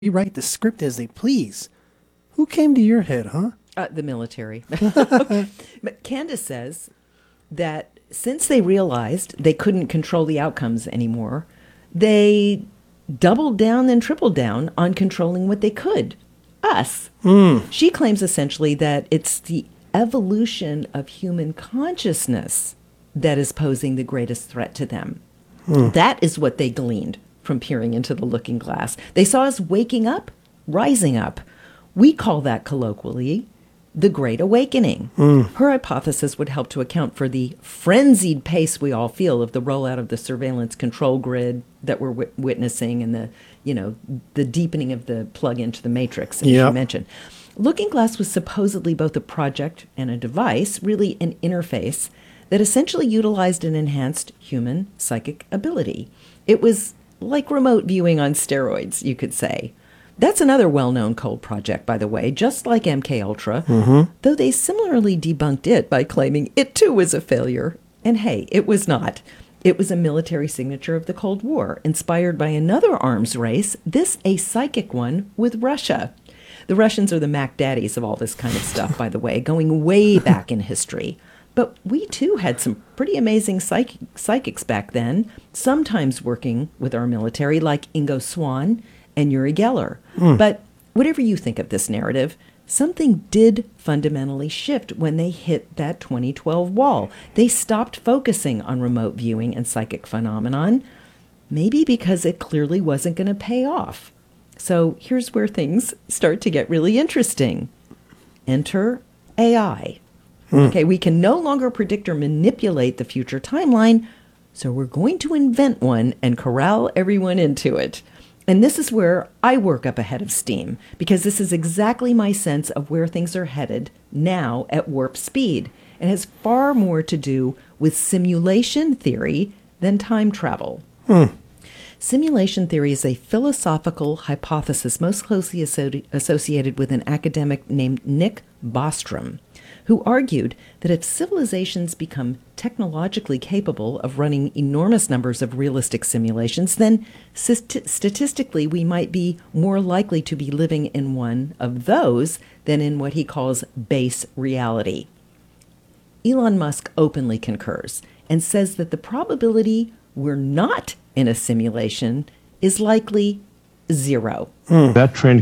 rewrite the script as they please. Who came to your head, huh? The military. But Candace says that since they realized they couldn't control the outcomes anymore, they doubled down and tripled down on controlling what they could, us. She claims essentially that it's the evolution of human consciousness that is posing the greatest threat to them. That is what they gleaned from peering into the looking glass. They saw us waking up, rising up. We call that colloquially the Great Awakening. Her hypothesis would help to account for the frenzied pace we all feel of the rollout of the surveillance control grid that we're witnessing, and the deepening of the plug into the matrix, as you mentioned. Looking Glass was supposedly both a project and a device, really an interface that essentially utilized an enhanced human psychic ability. It was like remote viewing on steroids, you could say. That's another well-known cold project, by the way, just like MKUltra, though they similarly debunked it by claiming it too was a failure. And hey, it was not. It was a military signature of the Cold War, inspired by another arms race, this a psychic one with Russia. The Russians are the Mac Daddies of all this kind of stuff, by the way, going way back in history. But we too had some pretty amazing psychics back then, sometimes working with our military, like Ingo Swann and Uri Geller. But whatever you think of this narrative, something did fundamentally shift when they hit that 2012 wall. They stopped focusing on remote viewing and psychic phenomenon, maybe because it clearly wasn't going to pay off. So here's where things start to get really interesting. Enter AI. Okay, we can no longer predict or manipulate the future timeline, so we're going to invent one and corral everyone into it. And this is where I work up ahead of steam, because this is exactly my sense of where things are headed now at warp speed. It has far more to do with simulation theory than time travel. Simulation theory is a philosophical hypothesis most closely associated with an academic named Nick Bostrom, who argued that if civilizations become technologically capable of running enormous numbers of realistic simulations, then statistically we might be more likely to be living in one of those than in what he calls base reality. Elon Musk openly concurs and says that the probability we're not in a simulation is likely zero. That trend